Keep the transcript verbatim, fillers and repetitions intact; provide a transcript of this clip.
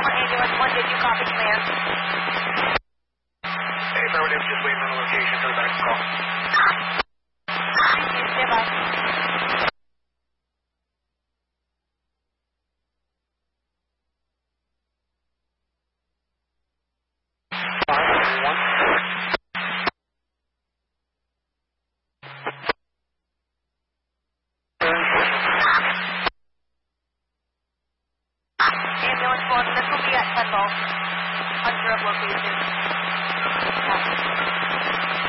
Ambulance one, did you copy command? Affirmative, just waiting on the location for the back call. Thank you, stand by. five one. Ambulance one, this will be at ten Ball. Unsure of location.